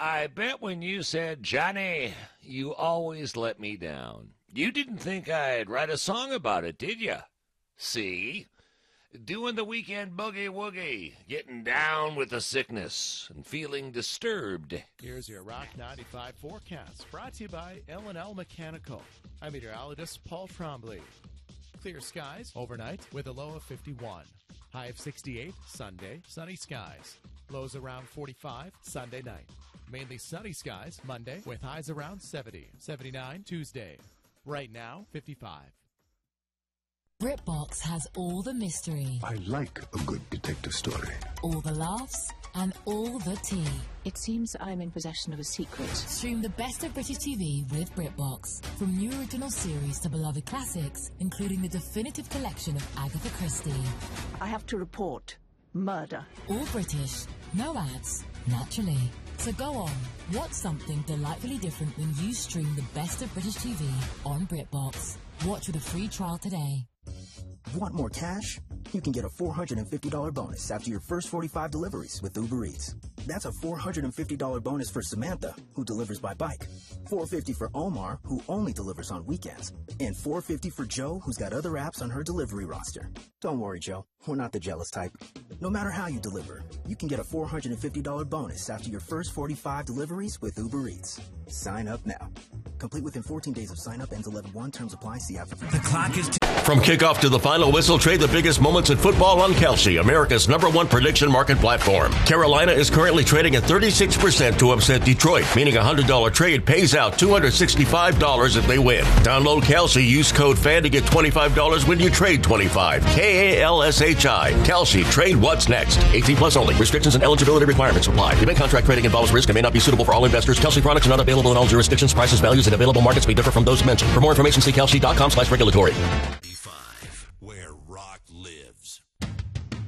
I bet when you said, Johnny, you always let me down, you didn't think I'd write a song about it, did you? See? Doing the weekend boogie-woogie, getting down with the sickness, and feeling disturbed. Here's your Rock 95 forecast, brought to you by L&L Mechanical. I'm meteorologist Paul Trombley. Clear skies overnight with a low of 51. High of 68 Sunday, sunny skies. Lows around 45 Sunday night. Mainly sunny skies Monday with highs around 70. 79 Tuesday. Right now, 55. BritBox has all the mystery. I like a good detective story. All the laughs and all the tea. It seems I'm in possession of a secret. Stream the best of British TV with BritBox. From new original series to beloved classics, including the definitive collection of Agatha Christie. I have to report murder. All British, no ads, naturally. So go on, watch something delightfully different when you stream the best of British TV on BritBox. Watch with a free trial today. Want more cash? You can get a $450 bonus after your first 45 deliveries with Uber Eats. That's a $450 bonus for Samantha, who delivers by bike. $450 for Omar, who only delivers on weekends. And $450 for Joe, who's got other apps on her delivery roster. Don't worry, Joe. We're not the jealous type. No matter how you deliver, you can get a $450 bonus after your first 45 deliveries with Uber Eats. Sign up now. Complete within 14 days of sign up. Ends 11/1. Terms apply. See app. The clock is From kickoff to the final whistle, trade the biggest moments in football on Kalshi, America's #1 prediction market platform. Carolina is currently trading at 36% to upset Detroit, meaning a $100 trade pays out $265 if they win. Download Kalshi, use code FAN to get $25 when you trade 25. KALSHI. Kalshi, trade what's next. 18 plus only. Restrictions and eligibility requirements apply. Event contract trading involves risk and may not be suitable for all investors. Kalshi products are not available in all jurisdictions. Prices, values, and available markets may differ from those mentioned. For more information, see kalshi.com/regulatory.